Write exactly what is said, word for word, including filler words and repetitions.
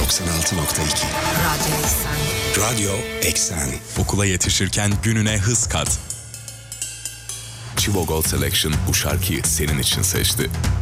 doksan altı nokta iki. Radyo Eksen. Radyo Eksen. Okula yetişirken gününe hız kat. Chivo Gold Selection bu şarkıyı senin için seçti.